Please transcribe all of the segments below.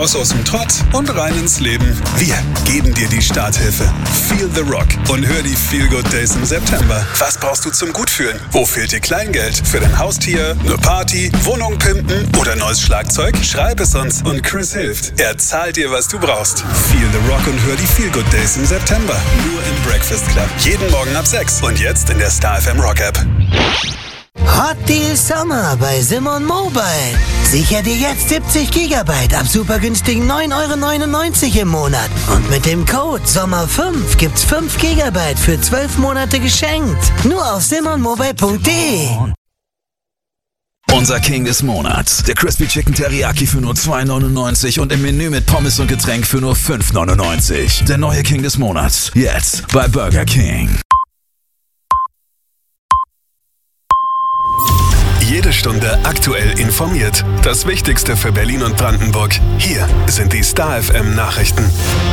Raus aus dem Trott und rein ins Leben. Wir geben dir die Starthilfe. Feel the Rock und hör die Feel Good Days im September. Was brauchst du zum Gutfühlen? Wo fehlt dir Kleingeld? Für dein Haustier, eine Party, Wohnung pimpen oder neues Schlagzeug? Schreib es uns und Chris hilft. Er zahlt dir, was du brauchst. Feel the Rock und hör die Feel Good Days im September. Nur im Breakfast Club. Jeden Morgen ab 6 und jetzt in der Star FM Rock App. Hot Deal Sommer bei Simon Mobile. Sicher dir jetzt 70 GB ab super günstigen 9,99 € im Monat. Und mit dem Code SOMMER5 gibt's 5 GB für 12 Monate geschenkt. Nur auf simonmobile.de. Unser King des Monats. Der Crispy Chicken Teriyaki für nur 2,99 € und im Menü mit Pommes und Getränk für nur 5,99 €. Der neue King des Monats. Jetzt bei Burger King. Jede Stunde aktuell informiert. Das Wichtigste für Berlin und Brandenburg. Hier sind die Star FM Nachrichten.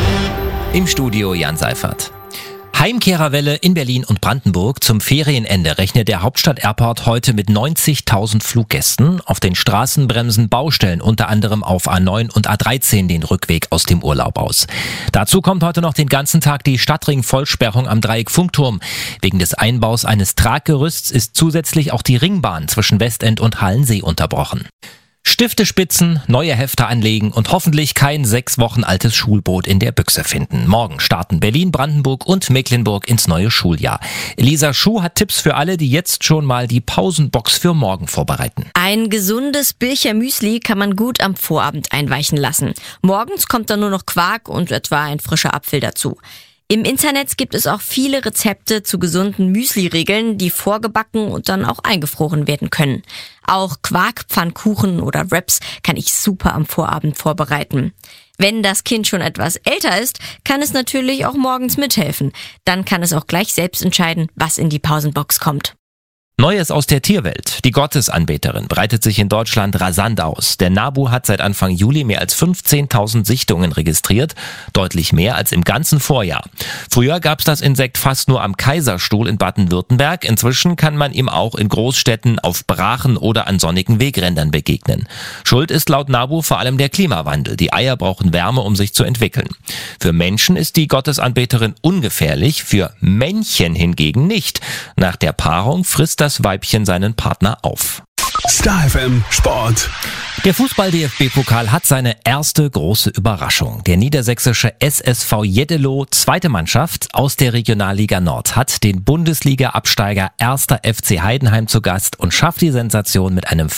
Im Studio Jan Seifert. Heimkehrerwelle in Berlin und Brandenburg. Zum Ferienende rechnet der Hauptstadt-Airport heute mit 90.000 Fluggästen. Auf den Straßen bremsen Baustellen, unter anderem auf A9 und A13 den Rückweg aus dem Urlaub aus. Dazu kommt heute noch den ganzen Tag die Stadtring-Vollsperrung am Dreieck Funkturm. Wegen des Einbaus eines Traggerüsts ist zusätzlich auch die Ringbahn zwischen Westend und Hallensee unterbrochen. Stifte spitzen, neue Hefte anlegen und hoffentlich kein 6 Wochen altes Schulbrot in der Büchse finden. Morgen starten Berlin, Brandenburg und Mecklenburg ins neue Schuljahr. Elisa Schuh hat Tipps für alle, die jetzt schon mal die Pausenbox für morgen vorbereiten. Ein gesundes Bilcher Müsli kann man gut am Vorabend einweichen lassen. Morgens kommt dann nur noch Quark und etwa ein frischer Apfel dazu. Im Internet gibt es auch viele Rezepte zu gesunden Müsli-Regeln, die vorgebacken und dann auch eingefroren werden können. Auch Quarkpfannkuchen oder Wraps kann ich super am Vorabend vorbereiten. Wenn das Kind schon etwas älter ist, kann es natürlich auch morgens mithelfen. Dann kann es auch gleich selbst entscheiden, was in die Pausenbox kommt. Neues aus der Tierwelt. Die Gottesanbeterin breitet sich in Deutschland rasant aus. Der NABU hat seit Anfang Juli mehr als 15.000 Sichtungen registriert, deutlich mehr als im ganzen Vorjahr. Früher gab es das Insekt fast nur am Kaiserstuhl in Baden-Württemberg. Inzwischen kann man ihm auch in Großstädten, auf Brachen oder an sonnigen Wegrändern begegnen. Schuld ist laut NABU vor allem der Klimawandel. Die Eier brauchen Wärme, um sich zu entwickeln. Für Menschen ist die Gottesanbeterin ungefährlich, für Männchen hingegen nicht. Nach der Paarung frisst das Weibchen seinen Partner auf. Star FM Sport. Der Fußball-DFB-Pokal hat seine erste große Überraschung. Der niedersächsische SSV Jeddelo, zweite Mannschaft aus der Regionalliga Nord, hat den Bundesliga-Absteiger 1. FC Heidenheim zu Gast und schafft die Sensation mit einem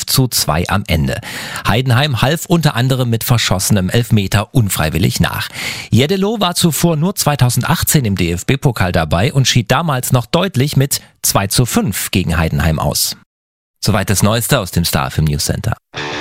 5:2 am Ende. Heidenheim half unter anderem mit verschossenem Elfmeter unfreiwillig nach. Jeddelo war zuvor nur 2018 im DFB-Pokal dabei und schied damals noch deutlich mit 2:5 gegen Heidenheim aus. Soweit das Neueste aus dem Star FM News Center.